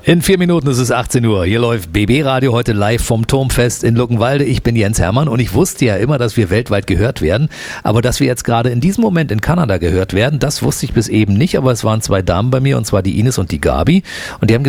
In 4 Minuten ist es 18 Uhr. Hier läuft BB Radio heute live vom Turmfest in Luckenwalde. Ich bin Jens Hermann und ich wusste ja immer, dass wir weltweit gehört werden. Aber dass wir jetzt gerade in diesem Moment in Kanada gehört werden, das wusste ich bis eben nicht. Aber es waren 2 Damen bei mir, und zwar die Ines und die Gabi. Und die haben